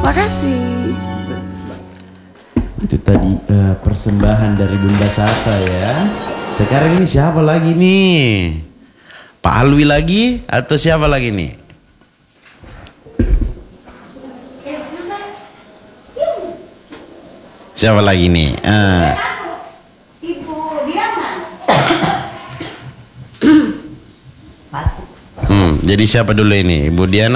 Makasih. Itu tadi persembahan dari Bunda Sasa ya. Sekarang ini siapa lagi nih? Pak Alwi lagi atau siapa lagi nih? Siapa lagi nih? Ibu Diana. Jadi siapa dulu ini? Ibu Diana